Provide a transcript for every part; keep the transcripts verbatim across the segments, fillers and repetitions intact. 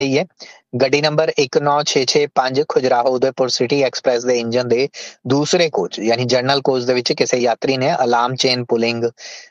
ਰਹੀ ਹੈ। ਗੱਡੀ ਨੰਬਰ ਇੱਕ ਨੌ ਛੇ ਛੇ ਪੰਜ ਖੁਜਰਾਹੋ ਉਦयपुर ਸਿਟੀ ਐਕਸਪ੍ਰੈਸ ਦੇ ਇੰਜਨ ਦੇ ਦੂਸਰੇ ਕੋਚ ਯਾਨੀ ਜਨਰਲ ਕੋਚ ਦੇ ਵਿੱਚ ਕਿਸੇ ਯਾਤਰੀ ਨੇ ਅਲਾਰਮ ਚੇਨ ਪੁਲਿੰਗ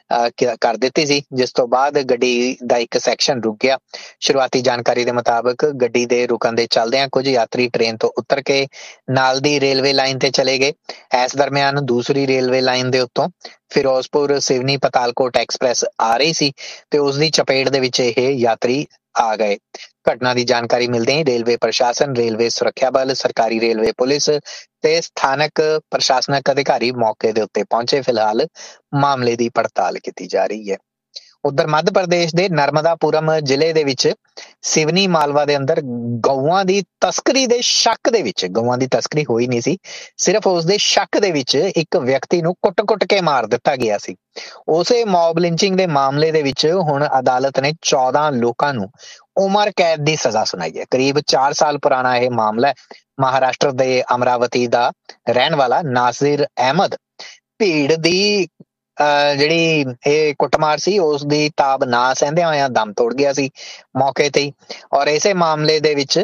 ਕਰ ਦਿੱਤੀ ਸੀ, ਜਿਸ ਤੋਂ ਬਾਅਦ ਗੱਡੀ ਦਾ ਇੱਕ ਸੈਕਸ਼ਨ ਰੁਕ ਗਿਆ। ਸ਼ੁਰੂਆਤੀ ਜਾਣਕਾਰੀ ਦੇ ਮੁਤਾਬਕ ਗੱਡੀ ਦੇ ਰੁਕਣ ਦੇ ਚੱਲਦਿਆਂ ਕੁਝ ਯਾਤਰੀ ਟ੍ਰੇਨ ਤੋਂ ਉਤਰ ਕੇ ਨਾਲ ਦੀ ਰੇਲਵੇ ਲਾਈਨ ਤੇ ਚਲੇ ਗਏ। ਇਸ ਦਰਮਿਆਨ ਦੂਸਰੀ ਰੇਲਵੇ ਲਾਈਨ ਦੇ ਉੱਤੋਂ ਫਿਰੋਜ਼ਪੁਰ ਸਿਵਨੀ ਪਤਾਲਕੋਟ ਐਕਸਪ੍ਰੈਸ ਆ ਰਹੀ ਸੀ ਤੇ ਉਸ ਦੀ ਚਪੇਟ ਦੇ ਵਿੱਚ ਇਹ ਯਾਤਰੀ ਆ ਗਏ। ਘਟਨਾ ਦੀ ਜਾਣਕਾਰੀ ਮਿਲਦੇ ਹੀ ਰੇਲਵੇ ਪ੍ਰਸ਼ਾਸਨ, ਰੇਲਵੇ ਸੁਰੱਖਿਆ ਬਲ, ਸਰਕਾਰੀ ਰੇਲਵੇ ਪੁਲਿਸ ਤੇ ਸਥਾਨਕ ਪ੍ਰਸ਼ਾਸਨਿਕ ਅਧਿਕਾਰੀ ਮੌਕੇ ਦੇ ਉੱਤੇ ਪਹੁੰਚੇ। ਫਿਲਹਾਲ ਮਾਮਲੇ ਦੀ ਪੜਤਾਲ ਕੀਤੀ ਜਾ ਰਹੀ ਹੈ। ਉਧਰ ਮੱਧ ਪ੍ਰਦੇਸ਼ ਦੇ ਨਰਮਦਾਪੁਰਮ ਜ਼ਿਲ੍ਹੇ ਦੇ ਵਿੱਚ ਸਿਵਨੀ ਮਾਲਵਾ ਦੇ ਅੰਦਰ ਗਊਆਂ ਦੀ ਤਸਕਰੀ ਦੇ ਸ਼ੱਕ ਦੇ ਵਿੱਚ, ਗਊਆਂ ਦੀ ਤਸਕਰੀ ਹੋਈ ਨਹੀਂ ਸੀ, ਸਿਰਫ ਉਸ ਦੇ ਸ਼ੱਕ ਦੇ ਵਿੱਚ ਇੱਕ ਵਿਅਕਤੀ ਨੂੰ ਕੁੱਟ-ਕੁੱਟ ਕੇ ਮਾਰ ਦਿੱਤਾ ਗਿਆ ਸੀ। ਉਸੇ ਮੌਬ ਲਿੰਚਿੰਗ ਦੇ ਮਾਮਲੇ ਦੇ ਵਿੱਚ ਹੁਣ ਅਦਾਲਤ ਨੇ ਚੌਦਾਂ ਲੋਕਾਂ ਨੂੰ ਉਮਰ ਕੈਦ ਦੀ ਸਜ਼ਾ ਸੁਣਾਈ ਹੈ। ਕਰੀਬ ਚਾਰ ਸਾਲ ਪੁਰਾਣਾ ਇਹ ਮਾਮਲਾ ਹੈ। ਮਹਾਰਾਸ਼ਟਰ ਦੇ ਅਮਰਾਵਤੀ ਦਾ ਰਹਿਣ ਵਾਲਾ ਨਾਸਿਰ ਅਹਿਮਦ ਭੀੜ ਦੀ ਅਹ ਜਿਹੜੀ ਇਹ ਕੁੱਟਮਾਰ ਸੀ ਉਸ ਦੀ ਤਾਬ ਨਾ ਸਹਿੰਦਿਆਂ ਹੋਇਆਂ ਦਮ ਤੋੜ ਗਿਆ ਸੀ ਮੌਕੇ ਤੇ ਹੀ। ਔਰ ਇਸੇ ਮਾਮਲੇ ਦੇ ਵਿੱਚ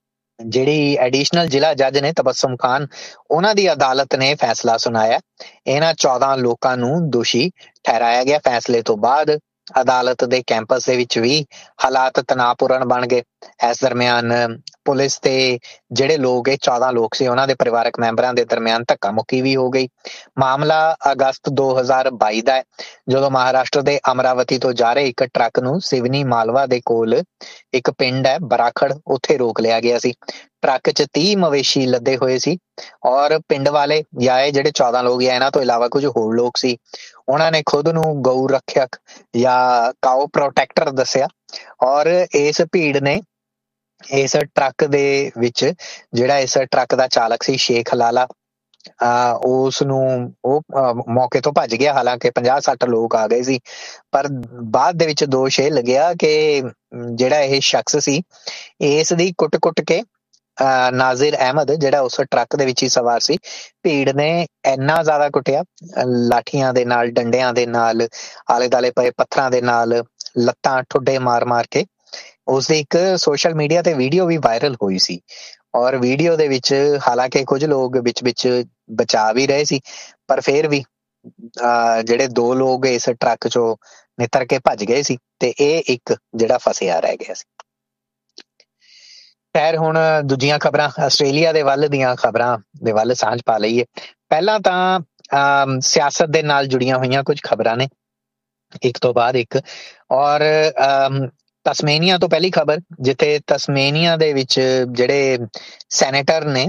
ਜਿਹੜੀ ਐਡੀਸ਼ਨਲ ਜ਼ਿਲ੍ਹਾ ਜੱਜ ਨੇ ਤਬਸਮ ਖਾਨ, ਉਹਨਾਂ ਦੀ ਅਦਾਲਤ ਨੇ ਫੈਸਲਾ ਸੁਣਾਇਆ। ਇਹਨਾਂ ਚੌਦਾਂ ਲੋਕਾਂ ਨੂੰ ਦੋਸ਼ੀ ਠਹਿਰਾਇਆ ਗਿਆ। ਫੈਸਲੇ ਤੋਂ ਬਾਅਦ ਅਦਾਲਤ ਦੇ ਕੈਂਪਸ ਦੇ ਵਿੱਚ ਵੀ ਹਾਲਾਤ ਤਣਾਅਪੂਰਨ ਬਣ ਗਏ। ਇਸ ਦਰਮਿਆਨ ਪੁਲਿਸ ਤੇ ਜਿਹੜੇ ਲੋਕ ਇਹ ਚੌਦਾਂ ਲੋਕ ਸੀ ਉਹਨਾਂ ਦੇ ਪਰਿਵਾਰਕ ਮੈਂਬਰਾਂ ਦੇ ਦਰਮਿਆਨ ਧੱਕਾ ਮੁੱਕੀ ਵੀ ਹੋ ਗਈ। ਮਾਮਲਾ ਅਗਸਤ ਦੋ ਹਜ਼ਾਰ ਬਾਈ ਦਾ ਹੈ, ਜਦੋਂ ਮਹਾਰਾਸ਼ਟਰ ਦੇ ਅਮਰਾਵਤੀ ਤੋਂ ਜਾ ਰਹੇ ਇੱਕ ਟਰੱਕ ਨੂੰ ਸਿਵਨੀ ਮਾਲਵਾ ਦੇ ਕੋਲ ਇੱਕ ਪਿੰਡ ਹੈ ਬਰਾਖੜ, ਉੱਥੇ ਰੋਕ ਲਿਆ ਗਿਆ ਸੀ। ਟਰੱਕ 'ਚ ਤੀਹ ਮਵੇਸ਼ੀ ਲੱਦੇ ਹੋਏ ਸੀ ਔਰ ਪਿੰਡ ਵਾਲੇ ਜਾਂ ਇਹ ਜਿਹੜੇ ਚੌਦਾਂ ਲੋਕ ਆ ਇਹਨਾਂ ਤੋਂ ਇਲਾਵਾ ਕੁਝ ਹੋਰ ਲੋਕ ਸੀ, ਉਹਨਾਂ ਨੇ ਖੁਦ ਨੂੰ ਗਊ ਰੱਖਿਅਕ ਜਾਂ ਕਾਓ ਪ੍ਰੋਟੈਕਟਰ ਦੱਸਿਆ। ਔਰ ਇਸ ਭੀੜ ਨੇ ਇਸ ਟਰੱਕ ਦੇ ਵਿੱਚ ਜਿਹੜਾ ਇਸ ਟਰੱਕ ਦਾ ਚਾਲਕ ਸੀ ਸ਼ੇਖ ਲਾਲਾ, ਅਹ ਉਸ ਨੂੰ ਉਹ ਮੌਕੇ ਤੋਂ ਭੱਜ ਗਿਆ। ਹਾਲਾਂਕਿ ਪੰਜਾਹ ਸੱਠ ਲੋਕ ਆ ਗਏ ਸੀ, ਪਰ ਬਾਅਦ ਦੇ ਵਿੱਚ ਦੋਸ਼ ਇਹ ਲੱਗਿਆ ਕਿ ਜਿਹੜਾ ਇਹ ਸ਼ਖਸ ਸੀ ਇਸ ਦੀ ਕੁੱਟ-ਕੁੱਟ ਕੇ ਅਹ ਨਾਜ਼ਿਰ ਅਹਿਮਦ ਜਿਹੜਾ ਉਸ ਟਰੱਕ ਦੇ ਵਿੱਚ ਹੀ ਸਵਾਰ ਸੀ, ਭੀੜ ਨੇ ਇੰਨਾ ਜ਼ਿਆਦਾ ਕੁੱਟਿਆ, ਲਾਠੀਆਂ ਦੇ ਨਾਲ, ਡੰਡਿਆਂ ਦੇ ਨਾਲ, ਆਲੇ ਦੁਆਲੇ ਪਏ ਪੱਥਰਾਂ ਦੇ ਨਾਲ, ਲੱਤਾਂ ਠੁੱਡੇ ਮਾਰ ਮਾਰ ਕੇ। ਉਸਦੀ ਇੱਕ ਸੋਸ਼ਲ ਮੀਡੀਆ ਤੇ ਵੀਡੀਓ ਵੀ ਵਾਇਰਲ ਹੋਈ ਸੀ ਔਰ ਵੀਡੀਓ ਦੇ ਵਿੱਚ ਹਾਲਾਂਕਿ ਕੁਝ ਲੋਕ ਵਿੱਚ ਵਿੱਚ ਬਚਾ ਵੀ ਰਹੇ ਸੀ, ਪਰ ਫਿਰ ਵੀ ਅਹ ਜਿਹੜੇ ਦੋ ਲੋਕ ਇਸ ਟਰੱਕ ਚੋਂ ਨਿੱਤਰ ਕੇ ਭੱਜ ਗਏ ਸੀ ਤੇ ਇਹ ਇੱਕ ਜਿਹੜਾ ਫਸਿਆ ਰਹਿ ਗਿਆ ਸੀ। ਖੈਰ ਹੁਣ ਦੂਜੀਆਂ ਖਬਰਾਂ, ਆਸਟ੍ਰੇਲੀਆ ਦੇ ਵੱਲ ਦੀਆਂ ਖਬਰਾਂ ਦੇ ਵੱਲ ਸਾਂਝ ਪਾ ਲਈਏ। ਪਹਿਲਾਂ ਤਾਂ ਅਹ ਸਿਆਸਤ ਦੇ ਨਾਲ ਜੁੜੀਆਂ ਹੋਈਆਂ ਕੁਝ ਖਬਰਾਂ ਨੇ, ਇੱਕ ਤੋਂ ਬਾਅਦ ਇੱਕ। ਔਰ ਅਹ ਤਸਮੇਨੀਆ ਤੋਂ ਪਹਿਲੀ ਖਬਰ, ਜਿੱਥੇ ਤਸਮੇਨੀਆ ਦੇ ਵਿੱਚ ਜਿਹੜੇ ਸੈਨੇਟਰ ਨੇ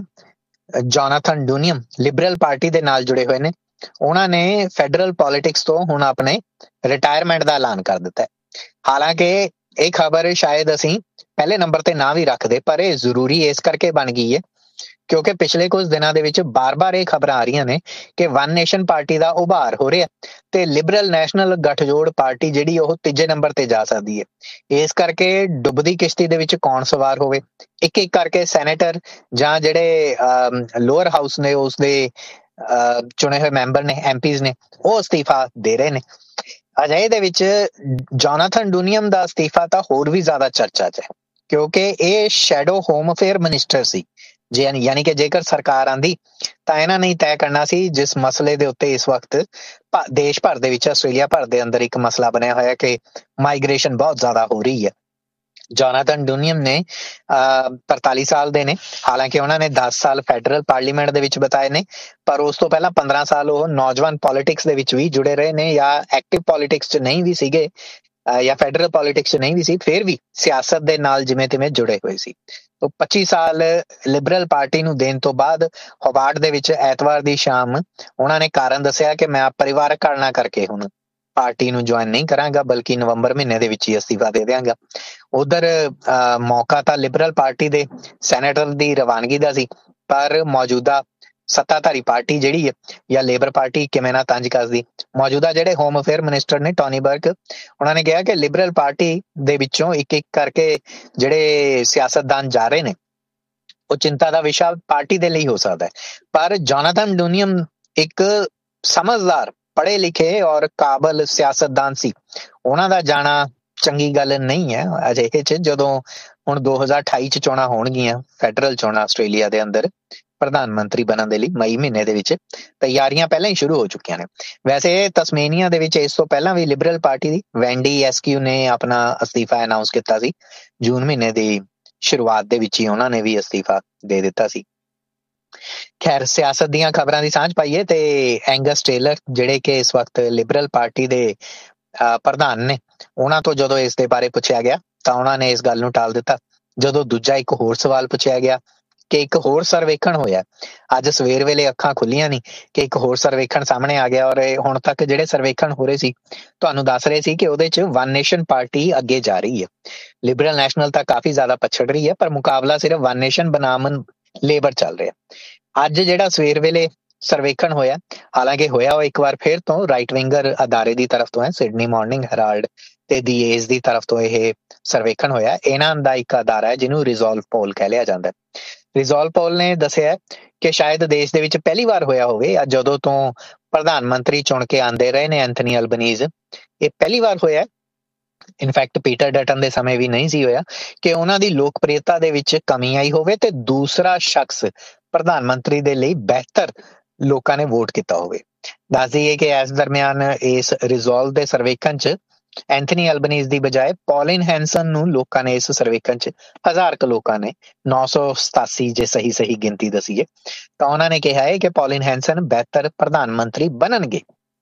ਜੋਨਾਥਨ ਡੂਨੀਅਮ ਲਿਬਰਲ ਪਾਰਟੀ ਦੇ ਨਾਲ ਜੁੜੇ ਹੋਏ ਨੇ, ਉਹਨਾਂ ਨੇ ਫੈਡਰਲ ਪੋਲਿਟਿਕਸ ਤੋਂ ਹੁਣ ਆਪਣੇ ਰਿਟਾਇਰਮੈਂਟ ਦਾ ਐਲਾਨ ਕਰ ਦਿੱਤਾ ਹੈ। ਹਾਲਾਂਕਿ ਇਹ ਖਬਰ ਸ਼ਾਇਦ ਅਸੀਂ ਪਹਿਲੇ ਨੰਬਰ ਤੇ ਨਾ ਵੀ ਰੱਖਦੇ, ਪਰ ਇਹ ਜ਼ਰੂਰੀ ਇਸ ਕਰਕੇ ਬਣ ਗਈ ਹੈ ਕਿਉਂਕਿ ਪਿਛਲੇ ਕੁਝ ਦਿਨਾਂ ਦੇ ਵਿੱਚ ਬਾਰ-ਬਾਰ ਇਹ ਖਬਰਾਂ ਆ ਰਹੀਆਂ ਨੇ ਕਿ ਵਨ ਨੇਸ਼ਨ ਪਾਰਟੀ ਦਾ ਉਭਾਰ ਹੋ ਰਿਹਾ ਤੇ ਲਿਬਰਲ ਨੈਸ਼ਨਲ ਗੱਠਜੋੜ ਪਾਰਟੀ ਜਿਹੜੀ ਉਹ ਤੀਜੇ ਨੰਬਰ ਤੇ ਜਾ ਸਕਦੀ ਹੈ। ਇਸ ਕਰਕੇ ਡੁੱਬਦੀ ਕਿਸ਼ਤੀ ਦੇ ਵਿੱਚ ਕੌਣ ਸਵਾਰ ਹੋਵੇ, ਇੱਕ ਇੱਕ ਕਰਕੇ ਸੈਨੇਟਰ ਜਾਂ ਜਿਹੜੇ ਲੋਅਰ ਹਾਊਸ ਨੇ ਉਸਦੇ ਚੁਣੇ ਹੋਏ ਮੈਂਬਰ ਨੇ, ਐਮਪੀਜ਼ ਨੇ, ਉਹ ਅਸਤੀਫਾ ਦੇ ਰਹੇ ਨੇ। ਅਜਿਹੇ ਦੇ ਵਿੱਚ ਜੋਨਾਥਨ ਡੂਨੀਅਮ ਦਾ ਅਸਤੀਫਾ ਤਾਂ ਹੋਰ ਵੀ ਜ਼ਿਆਦਾ ਚਰਚਾ 'ਚ ਹੈ ਕਿਉਂਕਿ ਇਹ ਸ਼ੈਡੋ ਹੋਮ ਅਫੇਅਰ ਮਿਨਿਸਟਰ ਸੀ। ਜੇ ਯਾਨੀ ਕਿ ਜੇਕਰ ਸਰਕਾਰ ਆਂਦੀ ਤਾਂ ਇਹਨਾਂ ਨੇ ਤੈਅ ਕਰਨਾ ਸੀ ਜਿਸ ਮਸਲੇ ਦੇ ਉੱਤੇ ਇਸ ਵਕਤ ਦੇਸ਼ ਭਰ ਦੇ ਵਿੱਚ, ਆਸਟ੍ਰੇਲੀਆ ਭਰ ਦੇ ਅੰਦਰ ਇੱਕ ਮਸਲਾ ਬਣਿਆ ਹੋਇਆ ਕਿ ਮਾਈਗ੍ਰੇਸ਼ਨ ਬਹੁਤ ਜ਼ਿਆਦਾ ਹੋ ਰਹੀ ਹੈ। ਜੋਨਾਥਨ ਡੂਨੀਅਮ ਨੇ ਅਹ ਤਰਤਾਲੀ ਸਾਲ ਦੇ ਨੇ, ਹਾਲਾਂਕਿ ਉਹਨਾਂ ਨੇ ਦਸ ਸਾਲ ਫੈਡਰਲ ਪਾਰਲੀਮੈਂਟ ਦੇ ਵਿੱਚ ਬਿਤਾਏ ਨੇ, ਪਰ ਉਸ ਤੋਂ ਪਹਿਲਾਂ ਪੰਦਰਾਂ ਸਾਲ ਉਹ ਨੌਜਵਾਨ ਪੋਲਿਟਿਕਸ ਦੇ ਵਿੱਚ ਵੀ ਜੁੜੇ ਰਹੇ ਨੇ, ਜਾਂ ਐਕਟਿਵ ਪੋਲਿਟਿਕਸ 'ਚ ਨਹੀਂ ਵੀ ਸੀਗੇ ਜਾਂ ਫੈਡਰਲ ਪੋਲਿਟਿਕਸ 'ਚ ਨਹੀਂ ਵੀ ਸੀ, ਫਿਰ ਵੀ ਸਿਆਸਤ ਦੇ ਨਾਲ ਜਿਵੇਂ ਤਿਵੇਂ ਜੁੜੇ ਹੋਏ ਸੀ। ਤੋਂ ਪੱਚੀ ਸਾਲ ਲਿਬਰਲ ਪਾਰਟੀ ਨੂੰ ਦੇਣ ਤੋਂ ਬਾਅਦ ਹੋਬਾਰਟ ਦੇ ਵਿੱਚ ਐਤਵਾਰ ਦੀ ਸ਼ਾਮ ਉਹਨਾਂ ਨੇ ਕਾਰਨ ਦੱਸਿਆ ਕਿ ਮੈਂ ਪਰਿਵਾਰਕ ਕਾਰਨਾਂ ਕਰਕੇ ਹੁਣ ਪਾਰਟੀ ਨੂੰ ਜੁਆਇਨ ਨਹੀਂ ਕਰਾਂਗਾ, ਬਲਕਿ ਨਵੰਬਰ ਮਹੀਨੇ ਦੇ ਵਿੱਚ ਹੀ ਅਸਤੀਫਾ ਦੇ ਦਿਆਂਗਾ। ਉਧਰ ਮੌਕਾ ਤਾਂ ਲਿਬਰਲ ਪਾਰਟੀ ਦੇ ਸੈਨੇਟਰ ਦੀ ਰਵਾਨਗੀ ਦਾ ਸੀ, ਪਰ ਮੌਜੂਦਾ ਸੱਤਾਧਾਰੀ ਪਾਰਟੀ ਜਿਹੜੀ ਹੈ ਜਾਂ ਲੇਬਰ ਪਾਰਟੀ ਕਿਵੇਂ ਨਾ ਤੰਜ ਕੱਸਦੀ, ਮੌਜੂਦਾ ਜਿਹੜੇ ਹੋਮ ਅਫੇਅਰ ਮਿਨਿਸਟਰ ਨੇ ਟੋਨੀ ਬਰਗ, ਉਹਨਾਂ ਨੇ ਕਿਹਾ ਕਿ ਲਿਬਰਲ ਪਾਰਟੀ ਦੇ ਵਿੱਚੋਂ ਇੱਕ ਇੱਕ ਕਰਕੇ ਜਿਹੜੇ ਸਿਆਸਤਦਾਨ ਜਾ ਰਹੇ ਨੇ ਉਹ ਚਿੰਤਾ ਦਾ ਵਿਸ਼ਾ ਪਾਰਟੀ ਦੇ ਲਈ ਹੋ ਸਕਦਾ ਹੈ, ਪਰ ਜੋਨਾਥਨ ਡੂਨੀਅਮ ਇੱਕ ਸਮਝਦਾਰ, ਪੜ੍ਹੇ ਲਿਖੇ ਔਰ ਕਾਬਲ ਸਿਆਸਤਦਾਨ ਸੀ। ਉਹਨਾਂ ਦਾ ਜਾਣਾ ਚੰਗੀ ਗੱਲ ਨਹੀਂ ਹੈ ਅਜਿਹੇ 'ਚ ਜਦੋਂ ਹੁਣ ਦੋ ਹਜ਼ਾਰ ਅਠਾਈ 'ਚ ਚੋਣਾਂ ਹੋਣਗੀਆਂ, ਫੈਡਰਲ ਚੋਣਾਂ ਆਸਟ੍ਰੇਲੀਆ ਦੇ ਅੰਦਰ ਪ੍ਰਧਾਨ ਮੰਤਰੀ ਬਣਨ ਦੇ ਲਈ ਮਈ ਮਹੀਨੇ ਦੇ ਵਿੱਚ ਤਿਆਰੀਆਂ ਪਹਿਲਾਂ ਹੀ ਸ਼ੁਰੂ ਹੋ ਚੁੱਕੀਆਂ ਨੇ। ਵੈਸੇ ਤਸਮੇਨੀਆ ਦੇ ਵਿੱਚ ਇਸ ਤੋਂ ਪਹਿਲਾਂ ਵੀ ਲਿਬਰਲ ਪਾਰਟੀ ਦੀ ਵੈਂਡੀ ਐਸਕਿਊ ਨੇ ਆਪਣਾ ਅਸਤੀਫਾ ਅਨਾਉਂਸ ਕੀਤਾ ਸੀ। ਜੂਨ ਮਹੀਨੇ ਦੀ ਸ਼ੁਰੂਆਤ ਦੇ ਵਿੱਚ ਹੀ ਉਹਨਾਂ ਨੇ ਵੀ ਅਸਤੀਫਾ ਦੇ ਦਿੱਤਾ ਸੀ। ਖੈਰ ਸਿਆਸਤ ਦੀਆਂ ਖਬਰਾਂ ਦੀ ਸਾਂਝ ਪਾਈਏ ਤੇ ਐਂਗਸ ਟੇਲਰ ਜਿਹੜੇ ਕਿ ਇਸ ਵਕਤ ਲਿਬਰਲ ਪਾਰਟੀ ਦੇ ਪ੍ਰਧਾਨ ਨੇ, ਉਹਨਾਂ ਤੋਂ ਜਦੋਂ ਇਸ ਦੇ ਬਾਰੇ ਪੁੱਛਿਆ ਗਿਆ ਤਾਂ ਉਹਨਾਂ ਨੇ ਇਸ ਗੱਲ ਨੂੰ ਟਾਲ ਦਿੱਤਾ। ਜਦੋਂ ਦੂਜਾ ਇੱਕ ਹੋਰ ਸਵਾਲ ਪੁੱਛਿਆ ਗਿਆ ਕਿ ਇੱਕ ਹੋਰ ਸਰਵੇਖਣ ਹੋਇਆ, ਅੱਜ ਸਵੇਰ ਵੇਲੇ ਅੱਖਾਂ ਖੁੱਲੀਆਂ ਨਹੀਂ ਕਿ ਇੱਕ ਹੋਰ ਸਰਵੇਖਣ ਸਾਹਮਣੇ ਆ ਗਿਆ, ਔਰ ਹੁਣ ਤੱਕ ਜਿਹੜੇ ਸਰਵੇਖਣ ਹੋ ਰਹੇ ਸੀ ਤੁਹਾਨੂੰ ਦੱਸ ਰਹੇ ਸੀ ਕਿ ਉਹਦੇ 'ਚ ਵਨ ਨੇਸ਼ਨ ਪਾਰਟੀ ਅੱਗੇ ਜਾ ਰਹੀ ਹੈ। ਲਿਬਰਲ ਨੈਸ਼ਨਲ ਤਾਂ ਕਾਫੀ ਜ਼ਿਆਦਾ ਪਛੜ ਰਹੀ ਹੈ, ਪਰ ਮੁਕਾਬਲਾ ਸਿਰਫ ਵਨ ਨੇਸ਼ਨ ਬਨਾਮ ਲੇਬਰ ਚੱਲ ਰਿਹਾ। ਅੱਜ ਜਿਹੜਾ ਸਵੇਰ ਵੇਲੇ ਸਰਵੇਖਣ ਹੋਇਆ, ਹਾਲਾਂਕਿ ਹੋਇਆ ਉਹ ਇੱਕ ਵਾਰ ਫਿਰ ਤੋਂ ਰਾਈਟ ਵਿੰਗਰ ਅਦਾਰੇ ਦੀ ਤਰਫ ਤੋਂ ਹੈ, ਸਿਡਨੀ ਮਾਰਨਿੰਗ ਹੈਰਾਲਡ ਤੇ ਦੀ ਏਜ ਦੀ ਤਰਫ ਤੋਂ ਇਹ ਸਰਵੇਖਣ ਹੋਇਆ। ਇਹਨਾਂ ਦਾ ਇੱਕ ਅਦਾਰਾ ਹੈ ਜਿਹਨੂੰ ਰਿਜ਼ੋਲਵ ਪੋਲ ਕਹਿ ਲਿਆ ਜਾਂਦਾ। ਰਿਜ਼ੋਲਵ ਪੋਲ ਨੇ ਦੱਸਿਆ ਕਿ ਸ਼ਾਇਦ ਦੇਸ਼ ਦੇ ਵਿੱਚ ਪਹਿਲੀ ਵਾਰ ਹੋਇਆ ਹੋਵੇ ਜਦੋਂ ਤੋਂ ਪ੍ਰਧਾਨ ਮੰਤਰੀ ਚੁਣ ਕੇ ਆਉਂਦੇ ਰਹੇ ਨੇ ਐਂਥਨੀ ਅਲਬਨੀਜ਼, ਇਹ ਪਹਿਲੀ ਵਾਰ ਹੋਇਆ। ਇਨਫੈਕਟ ਪੀਟਰ ਡਟਨ ਦੇ ਸਮੇਂ ਵੀ ਨਹੀਂ ਸੀ ਹੋਇਆ ਕਿ ਉਹਨਾਂ ਦੀ ਲੋਕਪ੍ਰਿਯਤਾ ਦੇ ਵਿੱਚ ਕਮੀ ਆਈ ਹੋਵੇ ਤੇ ਦੂਸਰਾ ਸ਼ਖਸ ਪ੍ਰਧਾਨ ਮੰਤਰੀ ਦੇ ਲਈ ਬਿਹਤਰ ਲੋਕਾਂ ਨੇ ਵੋਟ ਕੀਤਾ ਹੋਵੇ। ਦੱਸ ਦਈਏ ਕਿ ਇਸ ਦਰਮਿਆਨ ਇਸ ਰਿਜ਼ੋਲਵ ਦੇ ਸਰਵੇਖਣ 'ਚ ਐਂਥਨੀ ਅਲਬਨੀਜ਼ ਦੀ ਬਜਾਏ ਪੌਲਿਨ ਹੈਂਸਨ ਨੂੰ ਲੋਕਾਂ ਨੇ ਇਸ ਸਰਵੇਖਣ 'ਚ ਹਜ਼ਾਰ ਕੁ ਲੋਕਾਂ ਨੇ ਨੌ ਸੌ ਸਤਾਸੀ ਜੇ ਸਹੀ ਸਹੀ ਗਿਣਤੀ ਦਸੀਏ ਤਾਂ ਉਹਨਾਂ ਨੇ ਕਿਹਾ ਹੈ ਕਿ ਪੌਲਿਨ ਹੈਂਸਨ ਬਿਹਤਰ ਪ੍ਰਧਾਨ ਮੰਤਰੀ ਬਣਨਗੇ।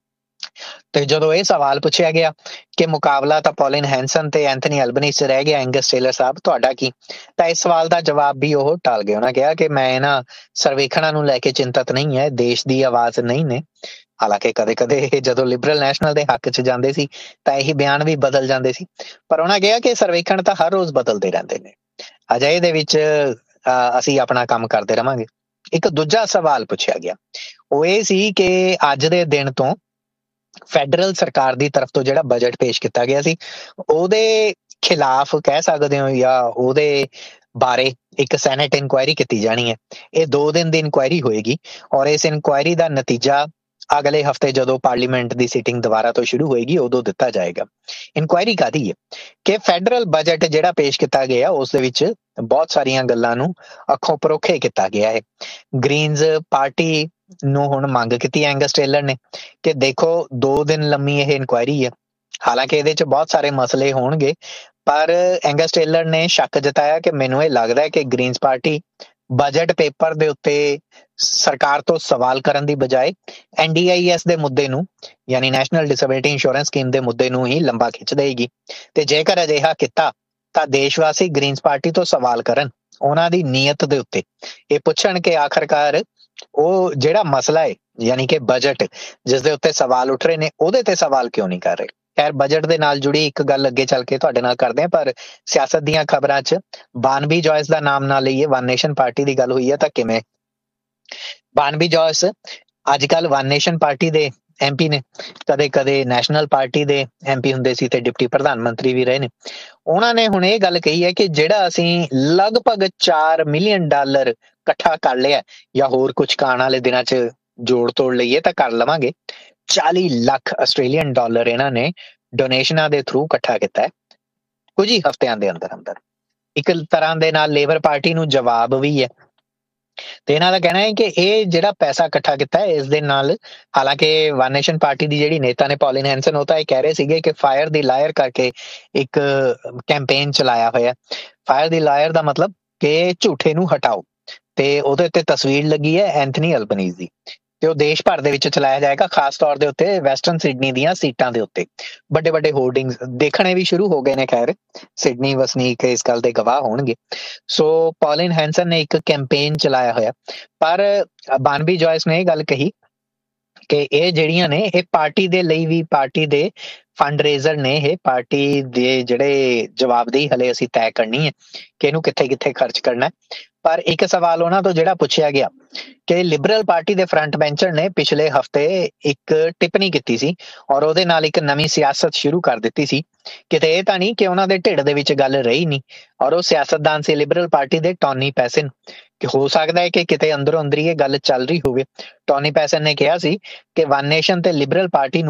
ਤੇ ਜਦੋਂ ਇਹ ਸਵਾਲ ਪੁੱਛਿਆ ਗਿਆ ਕਿ ਮੁਕਾਬਲਾ ਤਾਂ ਪੌਲਿਨ ਹੈਂਸਨ ਤੇ ਐਂਥਨੀ ਅਲਬਨੀਜ਼ 'ਚ ਰਹਿ ਗਿਆ, ਐਂਗਸ ਟੇਲਰ ਸਾਹਿਬ ਤੁਹਾਡਾ ਕੀ, ਤਾਂ ਇਸ ਸਵਾਲ ਦਾ ਜਵਾਬ ਵੀ ਉਹ ਟਾਲ ਗਏ। ਉਹਨਾਂ ਕਿਹਾ ਕਿ ਮੈਂ ਇਹਨਾਂ ਸਰਵੇਖਣਾਂ ਨੂੰ ਲੈ ਕੇ ਚਿੰਤਤ ਨਹੀਂ ਹੈ, ਦੇਸ਼ ਦੀ ਆਵਾਜ਼ ਨਹੀਂ ਨੇ। ਹਾਲਾਂਕਿ ਕਦੇ ਕਦੇ ਇਹ ਜਦੋਂ ਲਿਬਰਲ ਨੈਸ਼ਨਲ ਦੇ ਹੱਕ 'ਚ ਜਾਂਦੇ ਸੀ ਤਾਂ ਇਹੀ ਬਿਆਨ ਵੀ ਬਦਲ ਜਾਂਦੇ ਸੀ, ਪਰ ਉਹਨਾਂ ਕਿਹਾ ਕਿ ਸਰਵੇਖਣ ਤਾਂ ਹਰ ਰੋਜ਼ ਬਦਲਦੇ ਰਹਿੰਦੇ ਨੇ, ਅਜਿਹੇ ਦੇ ਵਿੱਚ ਅਹ ਅਸੀਂ ਆਪਣਾ ਕੰਮ ਕਰਦੇ ਰਵਾਂਗੇ। ਇੱਕ ਦੂਜਾ ਸਵਾਲ ਪੁੱਛਿਆ ਗਿਆ, ਉਹ ਇਹ ਸੀ ਕਿ ਅੱਜ ਦੇ ਦਿਨ ਤੋਂ ਫੈਡਰਲ ਸਰਕਾਰ ਦੀ ਤਰਫ ਤੋਂ ਜਿਹੜਾ ਬਜਟ ਪੇਸ਼ ਕੀਤਾ ਗਿਆ ਸੀ ਉਹਦੇ ਖਿਲਾਫ ਕਹਿ ਸਕਦੇ ਹੋ ਜਾਂ ਉਹਦੇ ਬਾਰੇ ਇੱਕ ਸੈਨੇਟ ਇਨਕੁਆਇਰੀ ਕੀਤੀ ਜਾਣੀ ਹੈ। ਇਹ ਦੋ ਦਿਨ ਦੀ ਇਨਕੁਆਇਰੀ ਹੋਏਗੀ ਔਰ ਇਸ ਇਨਕੁਆਇਰੀ ਦਾ ਨਤੀਜਾ ਅਗਲੇ ਹਫਤੇ ਜਦੋਂ ਪਾਰਲੀਮੈਂਟ ਦੀ ਸੀਟਿੰਗ ਦੁਬਾਰਾ ਤੋਂ ਸ਼ੁਰੂ ਹੋਏਗੀ ਉਦੋਂ ਦਿੱਤਾ ਜਾਏਗਾ। ਇਨਕੁਆਇਰੀ ਕਾਹਦੀ ਹੈ ਕਿ ਫੈਡਰਲ ਬਜਟ ਜਿਹੜਾ ਪੇਸ਼ ਕੀਤਾ ਗਿਆ ਉਸ ਦੇ ਵਿੱਚ ਬਹੁਤ ਸਾਰੀਆਂ ਗੱਲਾਂ ਨੂੰ ਅੱਖੋਂ ਪਰੋਖੇ ਕੀਤਾ ਗਿਆ ਹੈ। ਗ੍ਰੀਨਜ਼ ਪਾਰਟੀ ਨੂੰ ਹੁਣ ਮੰਗ ਕੀਤੀ ਐਂਗਸ ਟੇਲਰ ਨੇ ਕਿ ਦੇਖੋ ਦੋ ਦਿਨ ਲੰਮੀ ਇਹ ਇਨਕੁਆਇਰੀ ਹੈ, ਹਾਲਾਂਕਿ ਇਹਦੇ 'ਚ ਬਹੁਤ ਸਾਰੇ ਮਸਲੇ ਹੋਣਗੇ, ਪਰ ਐਂਗਸ ਟੇਲਰ ਨੇ ਸ਼ੱਕ ਜਤਾਇਆ ਕਿ ਮੈਨੂੰ ਇਹ ਲੱਗਦਾ ਹੈ ਕਿ ਗ੍ਰੀਨਜ਼ ਪਾਰਟੀ ਬਜਟ ਪੇਪਰ ਦੇ ਉੱਤੇ ਸਰਕਾਰ ਤੋਂ ਸਵਾਲ ਕਰਨ ਦੀ ਬਜਾਏ ਐਨ ਡੀ ਆਈ ਐਸ ਦੇ ਮੁੱਦੇ ਨੂੰ ਯਾਨੀ ਨੈਸ਼ਨਲ ਡਿਸੇਬਿਲਿਟੀ ਇੰਸ਼ੋਰੈਂਸ ਸਕੀਮ ਦੇ ਮੁੱਦੇ ਨੂੰ ਹੀ ਲੰਬਾ ਖਿੱਚ ਦੇਗੀ। ਤੇ ਜੇਕਰ ਅਜਿਹਾ ਕੀਤਾ ਤਾਂ ਦੇਸ਼ਵਾਸੀ ਗ੍ਰੀਨਜ਼ ਪਾਰਟੀ ਤੋਂ ਸਵਾਲ ਕਰਨ ਉਹਨਾਂ ਦੀ ਨੀਅਤ ਦੇ ਉੱਤੇ, ਇਹ ਪੁੱਛਣ ਕਿ ਆਖਰਕਾਰ ਉਹ ਜਿਹੜਾ ਮਸਲਾ ਹੈ ਯਾਨੀ ਕਿ ਬਜਟ ਜਿਸ ਦੇ ਉੱਤੇ ਸਵਾਲ ਉੱਠ ਰਹੇ ਨੇ ਉਹਦੇ ਤੇ ਸਵਾਲ ਕਿਉਂ ਨਹੀਂ ਕਰ ਰਹੇ। ਖੈਰ ਬਜਟ ਦੇ ਨਾਲ ਜੁੜੀ ਇੱਕ ਗੱਲ ਅੱਗੇ ਚੱਲ ਕੇ ਤੁਹਾਡੇ ਨਾਲ ਕਰਦੇ ਹਾਂ, ਪਰ ਸਿਆਸਤ ਦੀਆਂ ਖਬਰਾਂ 'ਚ ਬਾਨਬੀ ਜੋਇਸ ਦਾ ਨਾਮ ਨਾ ਲਈਏ, ਵਨ ਨੇਸ਼ਨ ਪਾਰਟੀ ਦੀ ਗੱਲ ਹੋਈ ਹੈ ਤਾਂ ਕਿਵੇਂ। ਬਾਨਬੀ ਜੋਇਸ ਅੱਜ ਕੱਲ ਵਨ ਨੇਸ਼ਨ ਪਾਰਟੀ ਦੇ ਐਮ ਪੀ ਨੇ, ਕਦੇ ਕਦੇ ਨੈਸ਼ਨਲ ਪਾਰਟੀ ਦੇ ਐਮ ਪੀ ਹੁੰਦੇ ਸੀ ਤੇ ਡਿਪਟੀ ਪ੍ਰਧਾਨ ਮੰਤਰੀ ਵੀ ਰਹੇ ਨੇ। ਉਹਨਾਂ ਨੇ ਹੁਣ ਇਹ ਗੱਲ ਕਹੀ ਹੈ ਕਿ ਜਿਹੜਾ ਅਸੀਂ ਲਗਭਗ ਚਾਰ ਮਿਲੀਅਨ ਡਾਲਰ ਇਕੱਠਾ ਕਰ ਲਿਆ ਜਾਂ ਹੋਰ ਕੁਝ ਆਉਣ ਵਾਲੇ ਦਿਨਾਂ 'ਚ ਜੋੜ ਤੋੜ ਲਈਏ ਤਾਂ ਕਰ ਲਵਾਂਗੇ, ਚਾਲੀ ਲੱਖ ਆਸਟ੍ਰੇਲੀਅਨ ਡਾਲਰ ਇਹਨਾਂ ਨੇ ਡੋਨੇਸ਼ਨਾਂ ਦੇ ਥਰੂ ਇਕੱਠਾ ਕੀਤਾ ਹੈ ਕੁਝ ਹੀ ਹਫ਼ਤਿਆਂ ਦੇ ਅੰਦਰ ਅੰਦਰ। ਇੱਕ ਤਰ੍ਹਾਂ ਦੇ ਨਾਲ ਲੇਬਰ ਪਾਰਟੀ ਨੂੰ ਜਵਾਬ ਵੀ ਹੈ ਤੇ ਇਹਨਾਂ ਦਾ ਕਹਿਣਾ ਹੈ ਕਿ ਇਹ ਜਿਹੜਾ ਪੈਸਾ ਇਕੱਠਾ ਕੀਤਾ ਹੈ ਇਸ ਦੇ ਨਾਲ, ਹਾਲਾਂਕਿ ਵਨ ਨੇਸ਼ਨ ਪਾਰਟੀ ਦੀ ਜਿਹੜੀ ਨੇਤਾ ਨੇ ਪੌਲਿਨ ਹੈਂਸਨ ਉਹ ਤਾਂ ਇਹ ਕਹਿ ਰਹੇ ਸੀਗੇ ਕਿ ਫਾਇਰ ਦੀ ਲਾਇਰ ਕਰਕੇ ਇੱਕ ਕੈਂਪੇਨ ਚਲਾਇਆ ਹੋਇਆ। ਫਾਇਰ ਦੀ ਲਾਇਰ ਦਾ ਮਤਲਬ ਕਿ ਝੂਠੇ ਨੂੰ ਹਟਾਓ, ਤੇ ਉਹਦੇ ਉੱਤੇ ਤਸਵੀਰ ਲੱਗੀ ਹੈ ਐਂਥਨੀ ਅਲਬਨੀਜ਼ ਦੀ ਤੇ ਉਹ ਦੇਸ਼ ਭਰ ਦੇ ਵਿੱਚ ਚਲਾਇਆ ਜਾਏਗਾ, ਖਾਸ ਤੌਰ ਦੇ ਉੱਤੇ ਵੈਸਟਰਨ ਸਿਡਨੀ ਦੀਆਂ ਸੀਟਾਂ ਦੇ ਉੱਤੇ ਵੱਡੇ ਵੱਡੇ ਹੋਰਡਿੰਗਸ ਦੇਖਣੇ ਵੀ ਸ਼ੁਰੂ ਹੋ ਗਏ ਨੇ। ਖੈਰ ਸਿਡਨੀ ਵਸਨੀਕ ਇਸ ਗੱਲ ਦੇ ਗਵਾਹ ਹੋਣਗੇ। ਸੋ ਪੌਲਿਨ ਹੈਂਸਨ ਨੇ ਇੱਕ ਕੈਂਪੇਨ ਚਲਾਇਆ ਹੋਇਆ, ਪਰ ਬਾਨਬੀ ਜੋਇਸ ਨੇ ਇਹ ਗੱਲ ਕਹੀ ਕਿ ਇਹ ਜਿਹੜੀਆਂ ਨੇ ਇਹ ਪਾਰਟੀ ਦੇ ਲਈ ਵੀ, ਪਾਰਟੀ ਦੇ ਫੰਡ ਰੇਜ਼ਰ ਨੇ, ਇਹ ਪਾਰਟੀ ਦੇ ਜਿਹੜੇ ਜਵਾਬਦੇਹੀ ਹਲੇ ਅਸੀਂ ਤੈਅ ਕਰਨੀ ਹੈ ਕਿ ਇਹਨੂੰ ਕਿੱਥੇ ਕਿੱਥੇ ਖਰਚ ਕਰਨਾ। ਪਰ ਇੱਕ ਸਵਾਲ ਉਹਨਾਂ ਤੋਂ ਜਿਹੜਾ ਪੁੱਛਿਆ ਗਿਆ ਕਿ ਲਿਬਰਲ ਪਾਰਟੀ ਦੇ ਫਰੰਟ ਬੈਂਚਰ ਨੇ ਪਿਛਲੇ ਹਫ਼ਤੇ ਇੱਕ ਟਿੱਪਣੀ ਕੀਤੀ ਸੀ ਔਰ ਉਹਦੇ ਨਾਲ ਇੱਕ ਨਵੀਂ ਸਿਆਸਤ ਸ਼ੁਰੂ ਕਰ ਦਿੱਤੀ ਸੀ। ਕਿਤੇ ਇਹ ਤਾਂ ਨਹੀਂ ਕਿ ਉਹਨਾਂ ਦੇ ਢਿੱਡ ਦੇ ਵਿੱਚ ਗੱਲ ਰਹੀ ਨਹੀਂ, ਔਰ ਉਹ ਸਿਆਸਤਦਾਨ ਸੀ ਲਿਬਰਲ ਪਾਰਟੀ ਦੇ ਟੌਨੀ ਪੈਸਨ, ਕਿ ਹੋ ਸਕਦਾ ਹੈ ਕਿ ਕਿਤੇ ਅੰਦਰੋਂ ਅੰਦਰੀ ਇਹ ਗੱਲ ਚੱਲ ਰਹੀ ਹੋਵੇ। ਟੌਨੀ ਪੈਸਨ ਨੇ ਕਿਹਾ ਸੀ ਕਿ ਵਨ ਨੇਸ਼ਨ ਤੇ ਲਿਬਰਲ ਪਾਰਟੀ ਨੂੰ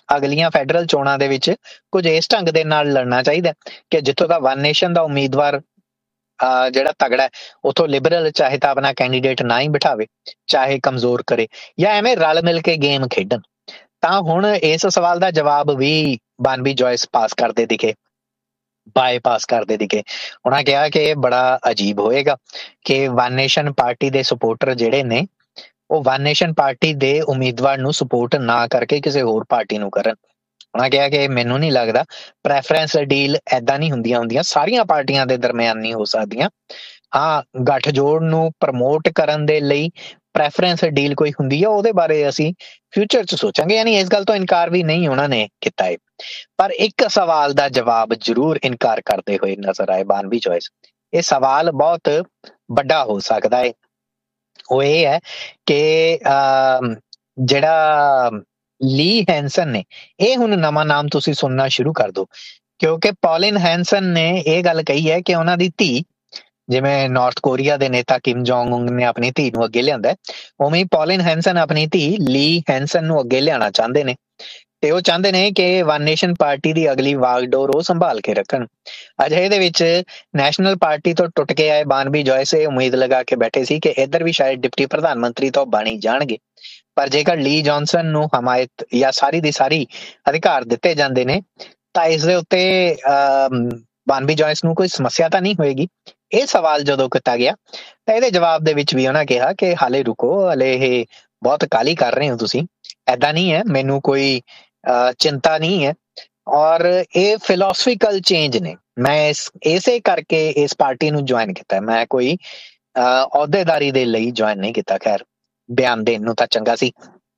ਅਗਲੀਆਂ ਫੈਡਰਲ ਚੋਣਾਂ ਦੇ ਵਿੱਚ ਕੁਝ ਇਸ ਢੰਗ ਦੇ ਨਾਲ ਲੜਨਾ ਚਾਹੀਦਾ ਕਿ ਜਿੱਥੋਂ ਦਾ ਵਨ ਨੇਸ਼ਨ ਦਾ ਉਮੀਦਵਾਰ ਅਹ ਜਿਹੜਾ ਤਗੜਾ ਹੈ ਉਥੋਂ ਲਿਬਰਲ ਚਾਹੇ ਤਾਂ ਆਪਣਾ ਕੈਂਡੀਡੇਟ ਨਾ ਹੀ ਬਿਠਾਵੇ, ਚਾਹੇ ਕਮਜ਼ੋਰ ਕਰੇ, ਜਾਂ ਐਵੇਂ ਰਲ ਮਿਲ ਕੇ ਗੇਮ ਖੇਡਣ। ਤਾਂ ਹੁਣ ਇਸ ਸਵਾਲ ਦਾ ਜਵਾਬ ਵੀ ਬਾਨਬੀ ਜੋਇਸ ਪਾਸ ਕਰਦੇ ਦਿਖੇ, ਬਾਏਪਾਸ ਕਰਦੇ ਦਿਖੇ। ਉਹਨਾਂ ਕਿਹਾ ਕਿ ਇਹ ਬੜਾ ਅਜੀਬ ਹੋਏਗਾ ਕਿ ਵਨ ਨੇਸ਼ਨ ਪਾਰਟੀ ਦੇ ਸਪੋਰਟਰ ਜਿਹੜੇ ਨੇ ਉਹ ਵਨ ਨੇਸ਼ਨ ਪਾਰਟੀ ਦੇ ਉਮੀਦਵਾਰ ਨੂੰ ਸਪੋਰਟ ਨਾ ਕਰਕੇ ਕਿਸੇ ਹੋਰ ਪਾਰਟੀ ਨੂੰ ਕਰਨ। ਉਹਨਾਂ ਕਿਹਾ ਕਿ ਮੈਨੂੰ ਨਹੀਂ ਲੱਗਦਾ ਪ੍ਰੈਫਰੈਂਸ ਡੀਲ ਏਦਾਂ ਨਹੀਂ ਹੁੰਦੀਆਂ ਹੁੰਦੀਆਂ ਸਾਰੀਆਂ ਪਾਰਟੀਆਂ ਦੇ ਦਰਮਿਆਨ ਨਹੀਂ ਹੋ ਸਕਦੀਆਂ। ਹਾਂ, ਗੱਠਜੋੜ ਨੂੰ ਪ੍ਰਮੋਟ ਕਰਨ ਦੇ ਲਈ ਪ੍ਰੈਫਰੈਂਸ ਡੀਲ ਕੋਈ ਹੁੰਦੀ ਹੈ, ਉਹਦੇ ਬਾਰੇ ਅਸੀਂ ਫਿਊਚਰ 'ਚ ਸੋਚਾਂਗੇ। ਯਾਨੀ ਇਸ ਗੱਲ ਤੋਂ ਇਨਕਾਰ ਵੀ ਨਹੀਂ ਉਹਨਾਂ ਨੇ ਕੀਤਾ ਹੈ, ਪਰ ਇੱਕ ਸਵਾਲ ਦਾ ਜਵਾਬ ਜ਼ਰੂਰ ਇਨਕਾਰ ਕਰਦੇ ਹੋਏ ਨਜ਼ਰ ਆਏ ਬਾਨਬੀ ਜੋਇਸ। ਇਹ ਸਵਾਲ ਬਹੁਤ ਵੱਡਾ ਹੋ ਸਕਦਾ ਹੈ। ਉਹ ਇਹ ਹੈ ਕਿ ਅਹ ਜਿਹੜਾ ਲੀ ਹੈਂਸਨ ਨੇ, ਇਹ ਹੁਣ ਨਵਾਂ ਨਾਮ ਤੁਸੀਂ ਸੁਣਨਾ ਸ਼ੁਰੂ ਕਰ ਦਿਓ, ਕਿਉਂਕਿ ਪੌਲਿਨ ਹੈਂਸਨ ਨੇ ਇਹ ਗੱਲ ਕਹੀ ਹੈ ਕਿ ਉਹਨਾਂ ਦੀ ਧੀ, ਜਿਵੇਂ ਨਾਰਥ ਕੋਰੀਆ ਦੇ ਨੇਤਾ ਕਿਮ ਜੋਂਗ ਉੰਗ ਨੇ ਆਪਣੀ ਧੀ ਨੂੰ ਅੱਗੇ ਲਿਆਂਦਾ, ਉਵੇਂ ਪੌਲਿਨ ਹੈਂਸਨ ਆਪਣੀ ਧੀ ਲੀ ਹੈਂਸਨ ਨੂੰ ਅੱਗੇ ਲਿਆਉਣਾ ਚਾਹੁੰਦੇ ਨੇ। ਤੇ ਉਹ ਚਾਹੁੰਦੇ ਨੇ ਕਿ ਵਨ ਨੇਸ਼ਨ ਪਾਰਟੀ ਦੀ ਅਗਲੀ ਵਾਗਡੋਰ ਉਹ ਸੰਭਾਲ ਕੇ ਰੱਖਣ। ਅਜਿਹੇ ਦੇ ਵਿੱਚ ਨੈਸ਼ਨਲ ਪਾਰਟੀ ਤੋਂ ਟੁੱਟ ਕੇ ਆਏ ਬਾਨਬੀ ਜੋਇਸ ਇਹ ਉਮੀਦ ਲਗਾ ਕੇ ਬੈਠੇ ਸੀ ਕਿ ਇੱਧਰ ਵੀ ਸ਼ਾਇਦ ਡਿਪਟੀ ਪ੍ਰਧਾਨ ਮੰਤਰੀ ਤੋਂ ਬਣ ਹੀ ਜਾਣਗੇ। ਪਰ ਜੇਕਰ ਲੀ ਜੌਨਸਨ ਨੂੰ ਹਮਾਇਤ ਜਾਂ ਸਾਰੀ ਦੀ ਸਾਰੀ ਅਧਿਕਾਰ ਦਿੱਤੇ ਜਾਂਦੇ ਨੇ ਤਾਂ ਇਸ ਦੇ ਉੱਤੇ ਅਹ ਬਾਨਬੀ ਜੋਇਸ ਨੂੰ ਕੋਈ ਸਮੱਸਿਆ ਤਾਂ ਨਹੀਂ ਹੋਏਗੀ। ਇਹ ਸਵਾਲ ਜਦੋਂ ਕੀਤਾ ਗਿਆ ਤਾਂ ਇਹਦੇ ਜਵਾਬ ਦੇ ਵਿੱਚ ਵੀ ਉਹਨਾਂ ਕਿਹਾ ਕਿ ਹਾਲੇ ਰੁਕੋ, ਹਲੇ ਇਹ ਬਹੁਤ ਕਾਹਲੀ ਕਰ ਰਹੇ ਹੋ ਤੁਸੀਂ, ਏਦਾਂ ਨਹੀਂ ਹੈ, ਮੈਨੂੰ ਕੋਈ ਚਿੰਤਾ ਨਹੀਂ ਹੈ। ਔਰ ਇਹ ਫਿਲੋਸਫੀਕਲ ਚੇਂਜ ਨੇ, ਮੈਂ ਇਸ ਇਸੇ ਕਰਕੇ ਇਸ ਪਾਰਟੀ ਨੂੰ ਜੁਆਇਨ ਕੀਤਾ, ਮੈਂ ਕੋਈ ਅਹੁਦੇਦਾਰੀ ਦੇ ਲਈ ਜੁਆਇਨ ਨਹੀਂ ਕੀਤਾ। ਖੈਰ, ਬਿਆਨ ਦੇਣ ਨੂੰ ਤਾਂ ਚੰਗਾ ਸੀ।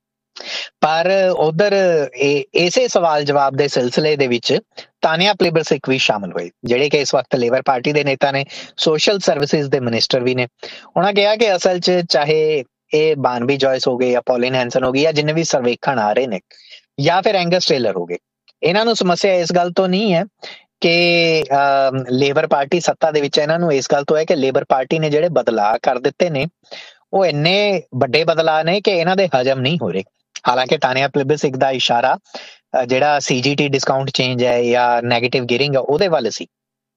ਪਰ ਉਧਰ ਇਸੇ ਸਵਾਲ ਜਵਾਬ ਦੇ ਸਿਲਸਿਲੇ ਦੇ ਵਿੱਚ ਤਾਨੀਆ ਪਲੇਬਰਸਿਕ ਵੀ ਸ਼ਾਮਲ ਹੋਏ, ਜਿਹੜੇ ਕਿ ਇਸ ਵਕਤ ਲੇਬਰ ਪਾਰਟੀ ਦੇ ਨੇਤਾ ਨੇ, ਸੋਸ਼ਲ ਸਰਵਿਸਿਜ਼ ਦੇ ਮਿਨਿਸਟਰ ਵੀ ਨੇ। ਉਹਨਾਂ ਕਿਹਾ ਕਿ ਅਸਲ 'ਚ ਚਾਹੇ ਇਹ ਬਾਨਬੀ ਜੋਇਸ ਹੋ ਗਏ ਜਾਂ ਪੌਲਿਨ ਹੈਂਸਨ ਹੋ ਗਈ ਜਾਂ ਜਿੰਨੇ ਵੀ ਸਰਵੇਖਣ ਆ ਰਹੇ ਨੇ ਜਾਂ ਫਿਰ ਐਂਗਸ ਟੇਲਰ ਹੋ ਗਏ, ਇਹਨਾਂ ਨੂੰ ਸਮੱਸਿਆ ਇਸ ਗੱਲ ਤੋਂ ਨਹੀਂ ਹੈ ਕਿ ਲੇਬਰ ਪਾਰਟੀ ਸੱਤਾ ਦੇ ਵਿੱਚ, ਇਹਨਾਂ ਨੂੰ ਇਸ ਗੱਲ ਤੋਂ ਹੈ ਕਿ ਲੇਬਰ ਪਾਰਟੀ ਨੇ ਜਿਹੜੇ ਬਦਲਾਅ ਕਰ ਦਿੱਤੇ ਨੇ ਉਹ ਇੰਨੇ ਵੱਡੇ ਬਦਲਾਅ ਨੇ ਕਿ ਇਹਨਾਂ ਦੇ ਹਜਮ ਨਹੀਂ ਹੋ ਰਹੇ। ਹਾਲਾਂਕਿ ਤਾਨੀਆ ਪਲੇਬਰਸਿਕ ਦਾ ਇਸ਼ਾਰਾ ਜਿਹੜਾ ਸੀਜੀਟੀ ਡਿਸਕਾਊਂਟ ਚੇਂਜ ਹੈ ਜਾਂ ਨੈਗੇਟਿਵ ਗੀਅਰਿੰਗ ਹੈ ਉਹਦੇ ਵੱਲ ਸੀ।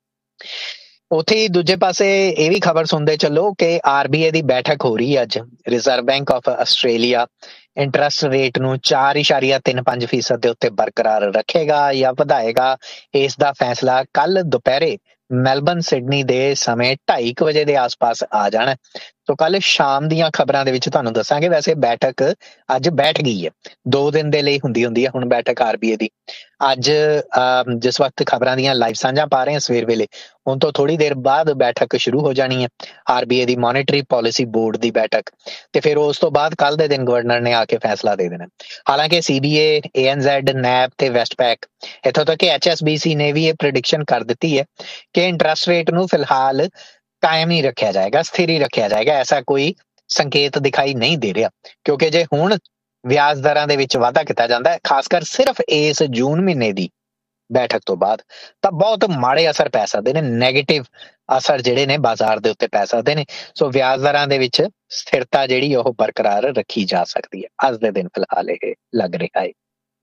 ਉੱਥੇ ਹੀ ਦੂਜੇ ਪਾਸੇ ਇਹ ਵੀ ਖਬਰ ਸੁਣਦੇ ਚੱਲੋ ਕਿ ਆਰਬੀਆਈ ਦੀ ਬੈਠਕ ਹੋ ਰਹੀ ਹੈ ਅੱਜ। Reserve bank of Australia interest rate ਨੂੰ ਚਾਰ ਇਸ਼ਾਰੀਆ ਤਿੰਨ ਪੰਜ ਫੀਸਦ ਦੇ ਉੱਤੇ ਬਰਕਰਾਰ ਰੱਖੇਗਾ ਜਾਂ ਵਧਾਏਗਾ। ਇਸ ਦਾ ਫੈਸਲਾ ਕੱਲ ਦੁਪਹਿਰੇ ਮੈਲਬਨ ਸਿਡਨੀ ਦੇ ਸਮੇਂ ਢਾਈ ਕੁ ਵਜੇ ਦੇ ਆਸ-ਪਾਸ ਆ ਜਾਣਾ। ਸੋ ਕੱਲ ਸ਼ਾਮ ਦੀਆਂ ਖਬਰਾਂ ਦੇ ਵਿੱਚ ਤੁਹਾਨੂੰ ਦੱਸਾਂਗੇ। ਵੈਸੇ ਬੈਠਕ ਅੱਜ ਬੈਠ ਗਈ ਹੈ, ਦੋ ਦਿਨ ਦੇ ਲਈ ਹੁੰਦੀ ਹੁੰਦੀ ਹੈ ਹੁਣ ਬੈਠਕ ਆਰਬੀਆਈ ਦੀ। ਅੱਜ ਜਿਸ ਵਕਤ ਖਬਰਾਂ ਦੀਆਂ ਲਾਈਵ ਸਾਂਝਾਂ ਪਾ ਰਹੇ ਹਾਂ ਸਵੇਰ ਵੇਲੇ, ਹੁਣ ਤੋਂ ਥੋੜੀ ਦੇਰ ਬਾਅਦ ਬੈਠਕ ਸ਼ੁਰੂ ਹੋ ਜਾਣੀ ਹੈ, ਆਰਬੀਆਈ ਦੀ ਮੋਨਿਟਰੀ ਪਾਲਿਸੀ ਬੋਰਡ ਦੀ ਬੈਠਕ। ਤੇ ਫਿਰ ਉਸ ਤੋਂ ਬਾਅਦ ਕੱਲ ਦੇ ਦਿਨ ਗਵਰਨਰ ਨੇ ਆ ਕੇ ਫੈਸਲਾ ਦੇ ਦੇਣਾ। ਹਾਲਾਂਕਿ ਸੀਬੀਏ, ਏਐਨਜ਼ੈਡ, ਨੈਬ ਤੇ ਵੈਸਟਪੈਕ, ਇੱਥੋਂ ਤੱਕ ਕਿ ਐਚਐਸਬੀਸੀ ਨੇ ਵੀ ਇਹ ਪ੍ਰਿਡਿਕਸ਼ਨ ਕਰ ਦਿੱਤੀ ਹੈ ਕਿ ਇੰਟਰਸਟ ਰੇਟ ਨੂੰ ਫਿਲਹਾਲ ਕਾਇਮ ਹੀ ਰੱਖਿਆ ਜਾਏਗਾ, ਸਥਿਰ ਹੀ ਰੱਖਿਆ ਜਾਏਗਾ। ਐਸਾ ਕੋਈ ਸੰਕੇਤ ਦਿਖਾਈ ਨਹੀਂ ਦੇ ਰਿਹਾ, ਕਿਉਂਕਿ ਜੇ ਹੁਣ ਵਿਆਜ ਦਰਾਂ ਦੇ ਵਿੱਚ ਵਾਧਾ ਕੀਤਾ ਜਾਂਦਾ ਹੈ, ਖਾਸ ਕਰ ਸਿਰਫ ਇਸ ਜੂਨ ਮਹੀਨੇ ਦੀ ਬੈਠਕ ਤੋਂ ਬਾਅਦ, ਤਾਂ ਬਹੁਤ ਮਾੜੇ ਅਸਰ ਪੈ ਸਕਦੇ ਨੇ, ਨੈਗੇਟਿਵ ਅਸਰ ਜਿਹੜੇ ਨੇ ਬਾਜ਼ਾਰ ਦੇ ਉੱਤੇ ਪੈ ਸਕਦੇ ਨੇ। ਸੋ ਵਿਆਜ ਦਰਾਂ ਦੇ ਵਿੱਚ ਸਥਿਰਤਾ ਜਿਹੜੀ ਉਹ ਬਰਕਰਾਰ ਰੱਖੀ ਜਾ ਸਕਦੀ ਹੈ। ਅੱਜ ਦੇ ਦਿਨ ਫਿਲਹਾਲ ਇਹ ਲੱਗ ਰਿਹਾ ਹੈ।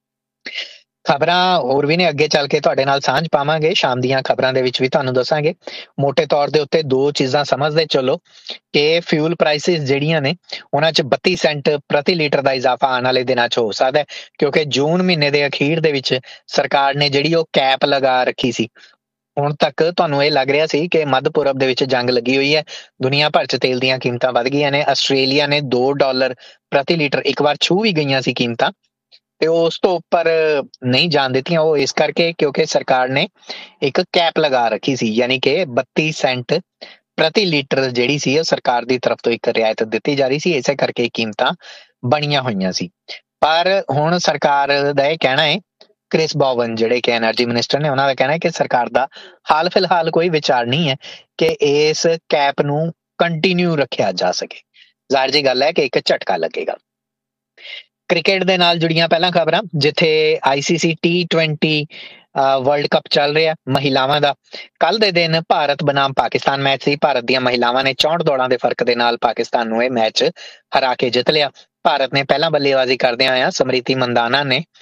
ਖਬਰਾਂ ਹੋਰ ਵੀ ਨੇ, ਅੱਗੇ ਚੱਲ ਕੇ ਤੁਹਾਡੇ ਨਾਲ ਸਾਂਝ ਪਾਵਾਂਗੇ। ਸ਼ਾਮ ਦੀਆਂ ਖਬਰਾਂ ਦੇ ਵਿੱਚ ਵੀ ਤੁਹਾਨੂੰ ਦੱਸਾਂਗੇ। ਮੋਟੇ ਤੌਰ ਦੇ ਉੱਤੇ ਦੋ ਚੀਜ਼ਾਂ ਸਮਝਦੇ ਚੱਲੋ ਕਿ ਫਿਊਲ ਪ੍ਰਾਈਸਿਸ ਜਿਹੜੀਆਂ ਨੇ ਉਹਨਾਂ 'ਚ ਬੱਤੀ ਸੈਂਟ ਪ੍ਰਤੀ ਲੀਟਰ ਦਾ ਇਜ਼ਾਫਾ ਆਉਣ ਵਾਲੇ ਦਿਨਾਂ 'ਚ ਹੋ ਸਕਦਾ ਹੈ, ਕਿਉਂਕਿ ਜੂਨ ਮਹੀਨੇ ਦੇ ਅਖੀਰ ਦੇ ਵਿੱਚ ਸਰਕਾਰ ਨੇ ਜਿਹੜੀ ਉਹ ਕੈਪ ਲਗਾ ਰੱਖੀ ਸੀ। ਹੁਣ ਤੱਕ ਤੁਹਾਨੂੰ ਇਹ ਲੱਗ ਰਿਹਾ ਸੀ ਕਿ ਮੱਧ ਪੂਰਬ ਦੇ ਵਿੱਚ ਜੰਗ ਲੱਗੀ ਹੋਈ ਹੈ, ਦੁਨੀਆ ਭਰ 'ਚ ਤੇਲ ਦੀਆਂ ਕੀਮਤਾਂ ਵੱਧ ਗਈਆਂ ਨੇ। ਆਸਟ੍ਰੇਲੀਆ ਨੇ ਦੋ ਡਾਲਰ ਪ੍ਰਤੀ ਲੀਟਰ ਇੱਕ ਵਾਰ ਛੂਹ ਵੀ ਗਈਆਂ ਸੀ ਕੀਮਤਾਂ, ਤੇ ਉਸ ਤੋਂ ਉੱਪਰ ਨਹੀਂ ਜਾਣ ਦਿੱਤੀਆਂ। ਉਹ ਇਸ ਕਰਕੇ ਕਿਉਂਕਿ ਸਰਕਾਰ ਨੇ ਇੱਕ ਕੈਪ ਲਗਾ ਰੱਖੀ ਸੀ, ਯਾਨੀ ਕਿ ਬੱਤੀ ਸੈਂਟ ਪ੍ਰਤੀ ਲੀਟਰ ਜਿਹੜੀ ਸੀ ਉਹ ਸਰਕਾਰ ਦੀ ਤਰਫ ਤੋਂ ਇੱਕ ਰਿਆਇਤ ਦਿੱਤੀ ਜਾ ਰਹੀ ਸੀ। ਇਸੇ ਕਰਕੇ ਕੀਮਤਾਂ ਬਣੀਆਂ ਹੋਈਆਂ ਸੀ। ਪਰ ਹੁਣ ਸਰਕਾਰ ਦਾ ਇਹ ਕਹਿਣਾ ਹੈ, ਕ੍ਰਿਸ ਬੋਵਨ ਜਿਹੜੇ ਕਿ ਐਨਰਜੀ ਮਿਨਿਸਟਰ ਨੇ, ਉਹਨਾਂ ਦਾ ਕਹਿਣਾ ਹੈ ਕਿ ਸਰਕਾਰ ਦਾ ਹਾਲ ਫਿਲਹਾਲ ਕੋਈ ਵਿਚਾਰ ਨਹੀਂ ਹੈ ਕਿ ਇਸ ਕੈਪ ਨੂੰ ਕੰਟੀਨਿਊ ਰੱਖਿਆ ਜਾ ਸਕੇ। ਜ਼ਾਹਿਰ ਜੀ ਗੱਲ ਹੈ ਕਿ ਇੱਕ ਝਟਕਾ ਲੱਗੇਗਾ। ਕ੍ਰਿਕਟ ਦੇ ਨਾਲ ਜੁੜੀਆਂ ਪਹਿਲਾਂ ਖਬਰਾਂ, ਜਿੱਥੇ ICC T twenty world cup ਚੱਲ ਰਿਹਾ ਮਹਿਲਾਵਾਂ ਦਾ। ਕੱਲ ਦੇ ਦਿਨ ਭਾਰਤ ਬਨਾਮ ਪਾਕਿਸਤਾਨ ਮੈਚ ਸੀ। ਭਾਰਤ ਦੀਆਂ ਮਹਿਲਾਵਾਂ ਨੇ ਚੌਂਹਠ ਦੌੜਾਂ ਦੇ ਫਰਕ ਦੇ ਨਾਲ ਪਾਕਿਸਤਾਨ ਨੂੰ ਇਹ ਮੈਚ ਹਰਾ ਕੇ ਜਿੱਤ ਲਿਆ। ਭਾਰਤ ਨੇ ਪਹਿਲਾਂ ਬੱਲੇਬਾਜ਼ੀ ਕਰਦਿਆਂ ਹੋਇਆਂ ਸਮ੍ਰਿਤੀ ਮੰਦਾਨਾ ਨੇ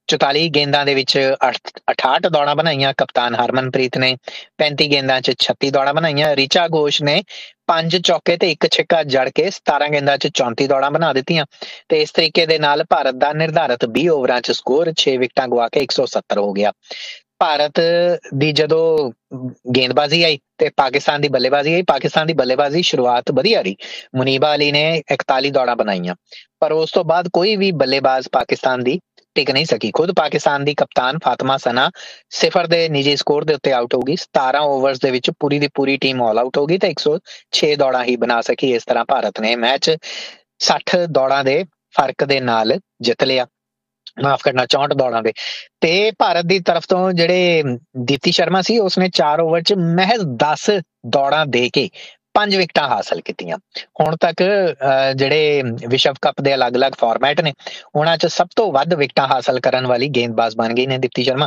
ਚੁਤਾਲੀ ਗੇਂਦਾਂ ਦੇ ਵਿੱਚ ਅਠਾਹਠ ਦੌੜਾਂ ਬਣਾਈਆਂ ਕਪਤਾਨ ਹਰਮਨਪ੍ਰੀਤ ਨੇ, ਪੈਂਤੀ ਗੇਂਦਾਂ 'ਚ ਛੱਤੀ ਦੌੜਾਂ ਬਣਾਈਆਂ। ਰਿਚਾ ਘੋਸ਼ ਨੇ ਪੰਜ ਚੌਕੇ ਤੇ ਇੱਕ ਛੱਕਾ ਜੜ ਕੇ ਸਤਾਰਾਂ ਗੇਂਦਾਂ 'ਚ ਚੌਂਤੀ ਦੌੜਾਂ ਬਣਾ ਦਿੱਤੀਆਂ ਤੇ ਇਸ ਤਰੀਕੇ ਦੇ ਨਾਲ ਭਾਰਤ ਦਾ ਨਿਰਧਾਰਤ ਵੀਹ ਓਵਰਾਂ 'ਚ ਸਕੋਰ ਛੇ ਵਿਕਟਾਂ ਗਵਾ ਕੇ ਇੱਕ ਸੌ ਸੱਤਰ ਹੋ ਗਿਆ। ਭਾਰਤ ਦੀ ਜਦੋਂ ਗੇਂਦਬਾਜ਼ੀ ਆਈ ਤੇ ਪਾਕਿਸਤਾਨ ਦੀ ਬੱਲੇਬਾਜ਼ੀ ਆਈ, ਪਾਕਿਸਤਾਨ ਦੀ ਬੱਲੇਬਾਜ਼ੀ ਸ਼ੁਰੂਆਤ ਵਧੀਆ ਰਹੀ। ਮੁਨੀਬਾ ਅਲੀ ਨੇ ਇਕਤਾਲੀ ਦੌੜਾਂ ਬਣਾਈਆਂ ਪਰ ਉਸ ਤੋਂ ਬਾਅਦ ਕੋਈ ਵੀ ਬੱਲੇਬਾਜ਼ ਪਾਕਿਸਤਾਨ ਦੀ ਟਿਕ ਨਹੀਂ ਸਕੀ। ਖੁਦ ਪਾਕਿਸਤਾਨ ਦੀ ਕਪਤਾਨ ਫਾਤਮਾ ਸਨਾ ਸਿਫਰ ਦੇ ਨਿੱਜੀ ਸਕੋਰ ਦੇ ਉੱਤੇ ਆਊਟ ਹੋ ਗਈ। ਸਤਾਰਾਂ ਓਵਰਸ ਦੇ ਵਿੱਚ ਪੂਰੀ ਦੀ ਪੂਰੀ ਟੀਮ ਆਲ ਆਊਟ ਹੋ ਗਈ ਤੇ ਇੱਕ ਸੌ ਛੇ ਦੌੜਾਂ ਹੀ ਬਣਾ ਸਕੀ। ਇਸ ਤਰ੍ਹਾਂ ਭਾਰਤ ਨੇ ਮੈਚ ਸੱਠ ਦੌੜਾਂ ਦੇ ਫਰਕ ਦੇ ਨਾਲ ਜਿੱਤ ਲਿਆ, ਮਾਫ ਕਰਨਾ ਚੌਂਹਠ ਦੌੜਾਂ ਦੇ। ਤੇ ਭਾਰਤ ਦੀ ਤਰਫ ਤੋਂ ਜਿਹੜੇ ਦੀਪਤੀ ਸ਼ਰਮਾ ਸੀ ਉਸਨੇ ਚਾਰ ਓਵਰ 'ਚ ਮਹਿਜ਼ ਦਸ ਦੌੜਾਂ ਦੇ ਕੇ ਪੰਜ ਵਿਕਟਾਂ ਹਾਸਲ ਕੀਤੀਆਂ। ਹੁਣ ਤੱਕ ਜਿਹੜੇ ਵਿਸ਼ਵ ਕੱਪ ਦੇ ਅਲੱਗ-ਅਲੱਗ ਫਾਰਮੈਟ ਨੇ ਉਹਨਾਂ 'ਚ ਸਭ ਤੋਂ ਵੱਧ ਵਿਕਟਾਂ ਹਾਸਲ ਕਰਨ ਵਾਲੀ ਗੇਂਦਬਾਜ਼ ਬਣ ਗਈ ਨੇ ਦੀਪਤੀ ਸ਼ਰਮਾ,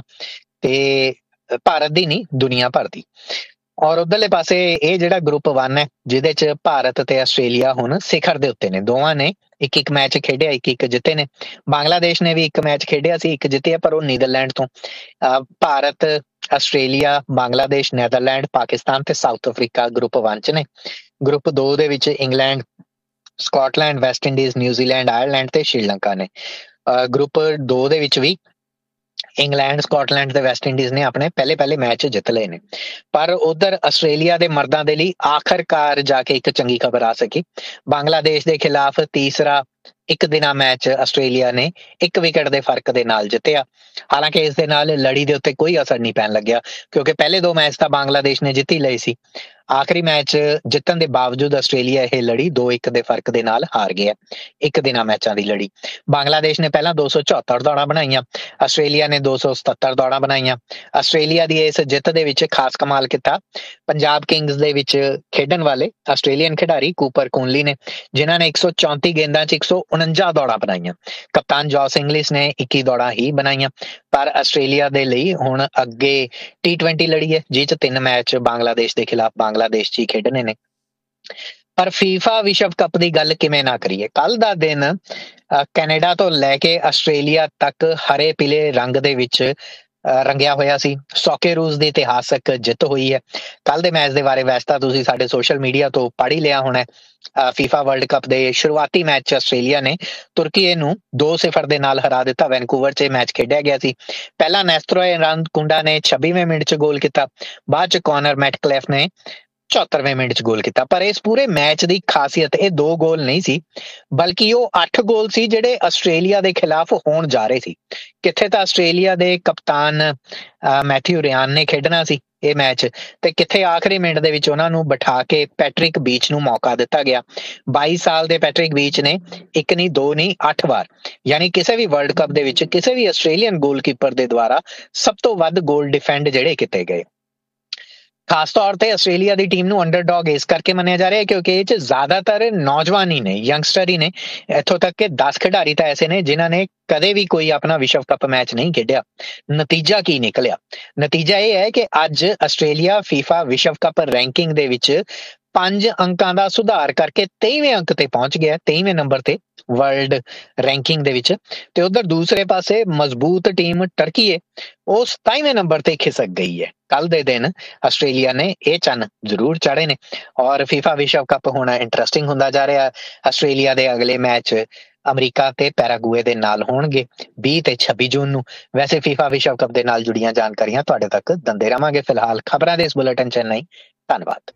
ਤੇ ਭਾਰਤ ਦੀ ਨਹੀਂ ਦੁਨੀਆ ਭਰ ਦੀ। ਔਰ ਉਧਰਲੇ ਪਾਸੇ ਇਹ ਜਿਹੜਾ ਗਰੁੱਪ ਵਨ ਹੈ ਜਿਹਦੇ 'ਚ ਭਾਰਤ ਤੇ ਆਸਟ੍ਰੇਲੀਆ ਹੁਣ ਸਿਖਰ ਦੇ ਉੱਤੇ ਨੇ। ਦੋਵਾਂ ਨੇ ਇੱਕ ਇੱਕ ਮੈਚ ਖੇਡਿਆ, ਇੱਕ ਇੱਕ ਜਿੱਤੇ ਨੇ। ਬੰਗਲਾਦੇਸ਼ ਨੇ ਵੀ ਇੱਕ ਮੈਚ ਖੇਡਿਆ ਸੀ, ਇੱਕ ਜਿੱਤਿਆ ਪਰ ਉਹ ਨੀਦਰਲੈਂਡ ਤੋਂ। ਭਾਰਤ, ਆਸਟ੍ਰੇਲੀਆ, ਬੰਗਲਾਦੇਸ਼, ਨੈਦਰਲੈਂਡ, ਪਾਕਿਸਤਾਨ ਤੇ ਸਾਊਥ ਅਫਰੀਕਾ ਗਰੁੱਪ ਵਨ 'ਚ ਨੇ। ਗਰੁੱਪ ਦੋ ਦੇ ਵਿੱਚ England, Scotland, West Indies, New Zealand, Ireland ਤੇ ਸ਼੍ਰੀਲੰਕਾ ਨੇ। ਗਰੁੱਪ ਦੋ ਦੇ ਵਿੱਚ ਵੀ ਇੰਗਲੈਂਡ, ਸਕਾਟਲੈਂਡ ਤੇ ਵੈਸਟ ਇੰਡੀਜ਼ ਨੇ ਆਪਣੇ ਪਹਿਲੇ ਪਹਿਲੇ ਮੈਚ ਜਿੱਤ ਲਏ ਨੇ। ਪਰ ਉਧਰ ਆਸਟ੍ਰੇਲੀਆ ਦੇ ਮਰਦਾਂ ਦੇ ਲਈ ਆਖਰਕਾਰ ਜਾ ਕੇ ਇੱਕ ਚੰਗੀ ਖਬਰ ਆ ਸਕੀ। ਬੰਗਲਾਦੇਸ਼ ਦੇ ਖਿਲਾਫ ਤੀਸਰਾ ਇੱਕ ਦਿਨਾ ਮੈਚ ਆਸਟ੍ਰੇਲੀਆ ਨੇ ਇੱਕ ਵਿਕਟ ਦੇ ਫਰਕ ਦੇ ਨਾਲ ਜਿੱਤਿਆ। ਹਾਲਾਂਕਿ ਇਸ ਦੇ ਨਾਲ ਲੜੀ ਦੇ ਉੱਤੇ ਕੋਈ ਅਸਰ ਨਹੀਂ ਪੈਣ ਲੱਗਿਆ ਕਿਉਂਕਿ ਪਹਿਲੇ ਦੋ ਮੈਚ ਤਾਂ ਬੰਗਲਾਦੇਸ਼ ਨੇ ਜਿੱਤ ਹੀ ਲਏ ਸੀ। ਆਖਰੀ ਮੈਚ ਜਿੱਤਣ ਦੇ ਬਾਵਜੂਦ ਆਸਟ੍ਰੇਲੀਆ ਇਹ ਲੜੀ ਦੋ ਇੱਕ ਦੇ ਫਰਕ ਦੇ ਨਾਲ ਹਾਰ ਗਿਆ। ਇੱਕ ਦਿਨਾਂ ਮੈਚਾਂ ਦੀ ਲੜੀ ਬੰਗਲਾਦੇਸ਼ ਨੇ ਪਹਿਲਾਂ ਦੋ ਸੌ ਚੌਹੱਤਰ ਦੌੜਾਂ ਬਣਾਈਆਂ, ਆਸਟ੍ਰੇਲੀਆ ਨੇ ਦੋ ਸੌ ਸਤੱਤਰ ਦੌੜਾਂ ਬਣਾਈਆਂ। ਆਸਟ੍ਰੇਲੀਆ ਦੀ ਇਸ ਜਿੱਤ ਦੇ ਵਿੱਚ ਖਾਸ ਕਮਾਲ ਕੀਤਾ ਪੰਜਾਬ ਕਿੰਗਸ ਦੇ ਵਿੱਚ ਖੇਡਣ ਵਾਲੇ ਆਸਟ੍ਰੇਲੀਅਨ ਖਿਡਾਰੀ ਕੂਪਰ ਕੂਨਲੀ ਨੇ, ਜਿਨ੍ਹਾਂ ਨੇ ਇੱਕ ਸੌ ਚੌਂਤੀ ਗੇਂਦਾਂ 'ਚ ਇੱਕ ਸੌ ਉਣੰਜਾ ਦੌੜਾਂ ਬਣਾਈਆਂ। ਕਪਤਾਨ ਜੋਸ ਇੰਗਲਿਸ ਨੇ ਇੱਕੀ ਦੌੜਾਂ ਹੀ ਬਣਾਈਆਂ। ਪਰ ਆਸਟ੍ਰੇਲੀਆ ਦੇ ਲਈ ਹੁਣ ਅੱਗੇ ਟੀ ਟਵੈਂਟੀ ਲੜੀ ਹੈ ਜਿਹ 'ਚ ਤਿੰਨ ਮੈਚ ਬੰਗਲਾਦੇਸ਼ ਦੇ ਖਿਲਾਫ ਬੰਗਲਾਦੇਸ਼ 'ਚ ਹੀ ਖੇਡਣੇ ਨੇ। ਪਰ ਫੀਫਾ ਵਿਸ਼ਵ ਕੱਪ ਦੀ ਗੱਲ ਕਿਵੇਂ ਨਾ ਕਰੀਏ। ਕੱਲ ਦਾ ਦਿਨ ਕੈਨੇਡਾ ਤੋਂ ਲੈ ਕੇ ਆਸਟ੍ਰੇਲੀਆ ਤੱਕ ਹਰੇ ਪੀਲੇ ਰੰਗ ਦੇ ਵਿੱਚ ਰੰਗਿਆ ਹੋਇਆ ਸੀ। ਸੌਕੇਰੂਜ਼ ਦੀ ਇਤਿਹਾਸਕ ਜਿੱਤ ਹੋਈ ਹੈ। ਕੱਲ ਦੇ ਮੈਚ ਦੇ ਬਾਰੇ ਵੈਸੇ ਤਾਂ ਤੁਸੀਂ ਸਾਡੇ ਸੋਸ਼ਲ ਮੀਡੀਆ ਤੋਂ ਪੜ੍ਹ ਹੀ ਲਿਆ ਹੋਣਾ। ਫੀਫਾ ਵਰਲਡ ਕੱਪ ਦੇ ਸ਼ੁਰੂਆਤੀ ਮੈਚ 'ਚ ਆਸਟ੍ਰੇਲੀਆ ਨੇ ਤੁਰਕੀ ਨੂੰ ਦੋ ਸਿਫਰ ਦੇ ਨਾਲ ਹਰਾ ਦਿੱਤਾ। ਵੈਨਕੂਵਰ 'ਚ ਇਹ ਮੈਚ ਖੇਡਿਆ ਗਿਆ ਸੀ। ਪਹਿਲਾਂ ਨੈਸਤਰੋਏ ਰਾਂਦਕੁੰਡਾ ਨੇ ਛੱਬੀਵੇਂ ਮਿੰਟ 'ਚ ਗੋਲ ਕੀਤਾ, ਬਾਅਦ 'ਚ ਕੌਨਰ ਮੈਟਕਲੈਫ ਨੇ ਚੌਹੱਤਰਵੇਂ ਮਿੰਟ 'ਚ ਗੋਲ ਕੀਤਾ। ਪਰ ਇਸ ਪੂਰੇ ਮੈਚ ਦੀ ਖਾਸੀਅਤ ਇਹ ਦੋ ਗੋਲ ਨਹੀਂ ਸੀ ਬਲਕਿ ਉਹ ਅੱਠ ਗੋਲ ਸੀ ਜਿਹੜੇ ਆਸਟ੍ਰੇਲੀਆ ਦੇ ਖਿਲਾਫ ਹੋਣ ਜਾ ਰਹੇ ਸੀ। ਕਿੱਥੇ ਤਾਂ ਆਸਟ੍ਰੇਲੀਆ ਦੇ ਕਪਤਾਨ ਮੈਥਿਊ ਰਿਆਨ ਨੇ ਖੇਡਣਾ ਸੀ ਇਹ ਮੈਚ ਤੇ ਕਿੱਥੇ ਆਖਰੀ ਮਿੰਟ ਦੇ ਵਿੱਚ ਉਹਨਾਂ ਨੂੰ ਬਿਠਾ ਕੇ ਪੈਟਰਿਕ ਬੀਚ ਨੂੰ ਮੌਕਾ ਦਿੱਤਾ ਗਿਆ। ਬਾਈ ਸਾਲ ਦੇ ਪੈਟਰਿਕ ਬੀਚ ਨੇ ਇੱਕ ਨਹੀਂ ਦੋ ਨਹੀਂ ਅੱਠ ਵਾਰ ਯਾਨੀ ਕਿਸੇ ਵੀ ਵਰਲਡ ਕੱਪ ਦੇ ਵਿੱਚ ਕਿਸੇ ਵੀ ਆਸਟ੍ਰੇਲੀਅਨ ਗੋਲਕੀਪਰ ਦੇ ਦੁਆਰਾ ਸਭ ਤੋਂ ਵੱਧ ਗੋਲ ਡਿਫੈਂਡ ਜਿਹੜੇ ਕੀਤੇ ਗਏ। ਖਾਸ ਤੌਰ ਤੇ ਆਸਟ੍ਰੇਲੀਆ ਦੀ ਟੀਮ ਨੂੰ ਅੰਡਰਡੌਗ ਇਸ ਕਰਕੇ ਮੰਨਿਆ ਜਾ ਰਿਹਾ ਕਿਉਂਕਿ ਇਹ 'ਚ ਜ਼ਿਆਦਾਤਰ ਨੌਜਵਾਨ ਹੀ ਨੇ, ਯੰਗਸਟਰ ਹੀ ਨੇ। ਇੱਥੋਂ ਤੱਕ ਕਿ ਦਸ ਖਿਡਾਰੀ ਤਾਂ ਐਸੇ ਨੇ ਜਿਨ੍ਹਾਂ ਨੇ ਕਦੇ ਵੀ ਕੋਈ ਆਪਣਾ ਵਿਸ਼ਵ ਕੱਪ ਮੈਚ ਨਹੀਂ ਖੇਡਿਆ। ਨਤੀਜਾ ਕੀ ਨਿਕਲਿਆ? ਨਤੀਜਾ ਇਹ ਹੈ ਕਿ ਅੱਜ ਆਸਟ੍ਰੇਲੀਆ ਫੀਫਾ ਵਿਸ਼ਵ ਕੱਪ ਰੈਂਕਿੰਗ ਦੇ ਵਿੱਚ ਪੰਜ ਅੰਕਾਂ ਦਾ ਸੁਧਾਰ ਕਰਕੇ ਤੇਈਵੇਂ ਅੰਕ ਤੇ ਪਹੁੰਚ ਗਿਆ, ਤੇਈਵੇਂ ਨੰਬਰ ਤੇ ਵਰਲਡ ਰੈਂਕਿੰਗ ਦੇ ਵਿੱਚ। ਤੇ ਉਧਰ ਦੂਸਰੇ ਪਾਸੇ ਮਜ਼ਬੂਤ ਟੀਮ ਟਰਕੀ ਹੈ, ਉਹ ਸਤਾਈਵੇਂ ਨੰਬਰ ਤੇ ਖਿਸਕ ਗਈ ਹੈ। ਕੱਲ ਦੇ ਦਿਨ ਆਸਟ੍ਰੇਲੀਆ ਨੇ ਇਹ ਚੰਨ ਜ਼ਰੂਰ ਚਾੜੇ ਨੇ ਔਰ ਫੀਫਾ ਵਿਸ਼ਵ ਕੱਪ ਹੁਣ ਇੰਟਰਸਟਿੰਗ ਹੁੰਦਾ ਜਾ ਰਿਹਾ। ਆਸਟ੍ਰੇਲੀਆ ਦੇ ਅਗਲੇ ਮੈਚ ਅਮਰੀਕਾ ਤੇ ਪੈਰਾਗੂਏ ਦੇ ਨਾਲ ਹੋਣਗੇ ਵੀਹ ਤੇ ਛੱਬੀ ਜੂਨ ਨੂੰ। ਵੈਸੇ ਫੀਫਾ ਵਿਸ਼ਵ ਕੱਪ ਦੇ ਨਾਲ ਜੁੜੀਆਂ ਜਾਣਕਾਰੀਆਂ ਤੁਹਾਡੇ ਤੱਕ ਦਿੰਦੇ ਰਵਾਂਗੇ। ਫਿਲਹਾਲ ਖਬਰਾਂ ਦੇ ਇਸ ਬੁਲੇਟਿਨ 'ਚ ਨਹੀਂ। ਧੰਨਵਾਦ।